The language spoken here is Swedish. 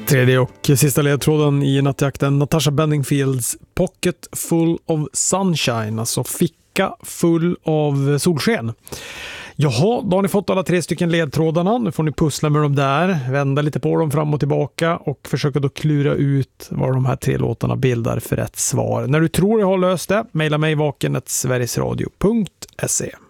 Tredje och sista ledtråden i nattjakten. Natasha Bedingfields Pocket Full of Sunshine, alltså ficka full av solsken. Jaha, då har ni fått alla 3 stycken ledtrådarna. Nu får ni pussla med dem där, vända lite på dem fram och tillbaka och försöka då klura ut vad de här 3 låtarna bildar för rätt svar. När du tror jag har löst det, mejla mig vaken@sverigesradio.se.